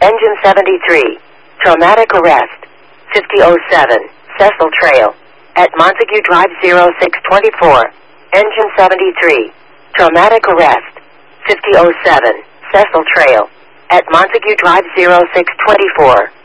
Engine 73. Traumatic arrest. 5007. Cecil Trail. At Montague Drive 0624. Engine 73. Traumatic arrest. 5007. Cecil Trail. At Montague Drive 0624.